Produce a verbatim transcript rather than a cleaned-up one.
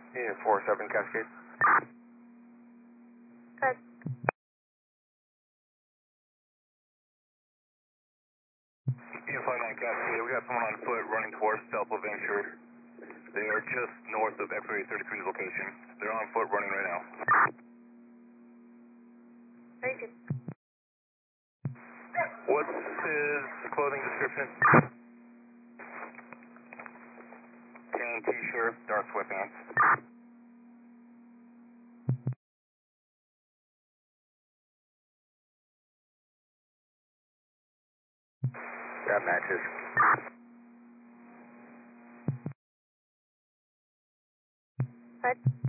Unit four seven Cascade. Good. Unit five nine Cascade, we got someone on foot running towards Delta Venture. They are just north of X-ray thirty-three's location. They're on foot running right now. Very good. What's his clothing description? Tan t-shirt, dark sweatpants. That matches. Good.